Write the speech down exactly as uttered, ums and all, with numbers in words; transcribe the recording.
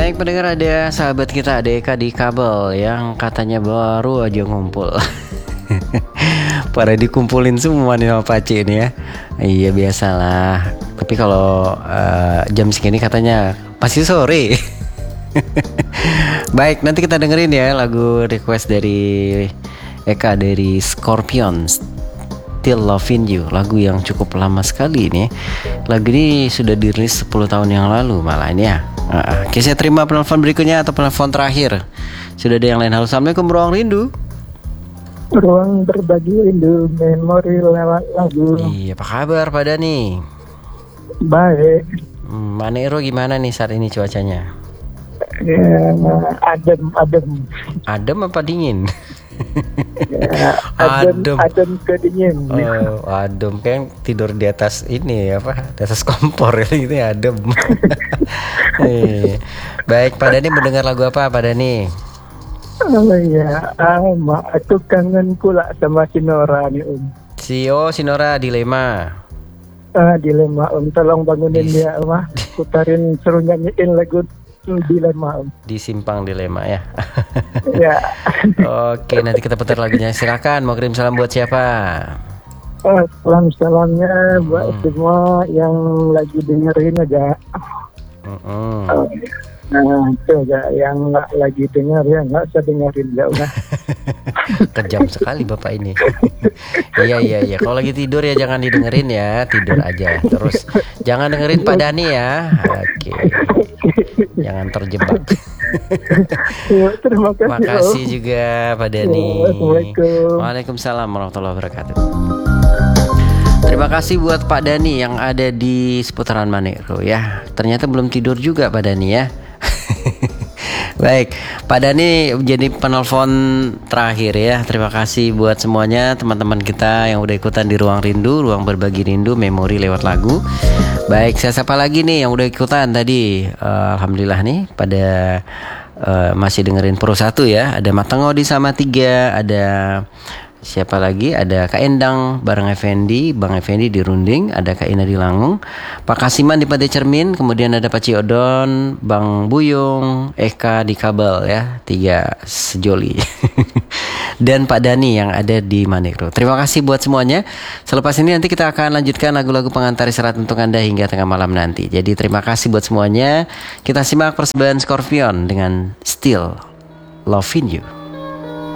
Baik pendengar, ada sahabat kita ada Eka di kabel yang katanya baru aja ngumpul. Pada dikumpulin semua nih sama Paci ini ya. Iya biasalah. Tapi kalau uh, jam segini katanya masih sore. Baik, nanti kita dengerin ya lagu request dari Eka dari Scorpions, Still Loving You. Lagu yang cukup lama sekali ini. Lagu ini sudah dirilis sepuluh tahun yang lalu malah ini ya. Uh, Oke, saya terima penelpon berikutnya atau penelpon terakhir. Sudah ada yang lain. Halo, assalamualaikum Ruang Rindu. Ruang berbagi rindu, memori lewat lagu. Iya, apa kabar Pak Dani? Baik. Hmm, Manero gimana nih saat ini cuacanya? Ya, adem, adem. Adem apa dingin? Ya, adem, Adem. adem ke dingin. Oh, adem kan tidur di atas ini apa? Di atas kompor gitu ya, adem. Eh, Baik, Pak Dani mendengar lagu apa Pak Dani? Oh ya, ah, mak, aku kangen pula sama si Nora nih Om. Si oh Sinora Dilema. Ah, dilema Om, tolong bangunin Dis- dia Om. ah. Putarin suruh nyanyiin lagu dilema Om. Di Simpang Dilema ya. Ya, Oke, nanti kita putar lagunya. Silakan mau kirim salam buat siapa? ah, salam-salamnya buat Hmm. semua yang lagi dengerin aja. Mm-mm. Nah, itu aja yang nggak lagi dengar ya nggak usah dengerin ya udah. Kejam sekali Bapak ini. Iya iya iya. Kalau lagi tidur ya jangan didengerin ya, tidur aja. Terus jangan dengerin Pak Dani ya. Oke. Jangan terjebak. Ya, terima kasih. Makasih Om. juga Pak Dani. Assalamualaikum. Waalaikumsalam warahmatullahi wabarakatuh. Terima kasih buat Pak Dani yang ada di seputaran Manero ya. Ternyata belum tidur juga Pak Dani ya. Baik, Pak Dani jadi penelpon terakhir ya. Terima kasih buat semuanya teman-teman kita yang udah ikutan di Ruang Rindu, Ruang Berbagi Rindu, Memori lewat lagu. Baik, saya sapa lagi nih yang udah ikutan tadi. Uh, Alhamdulillah nih pada uh, masih dengerin Pro satu ya. Ada Matengo di sama tiga, ada siapa lagi? Ada Kak Endang bareng Effendi, Bang Effendi di Runding, ada Kak Ina di Langung, Pak Kasiman di Pantai Cermin, kemudian ada Pak Ciodon, Bang Buyung, Eka di Kabel ya, tiga sejoli. Dan Pak Dani yang ada di Manegro. Terima kasih buat semuanya. Selepas ini nanti kita akan lanjutkan lagu-lagu pengantar istirahat untuk Anda hingga tengah malam nanti. Jadi terima kasih buat semuanya. Kita simak persembahan Scorpion dengan Still Loving You.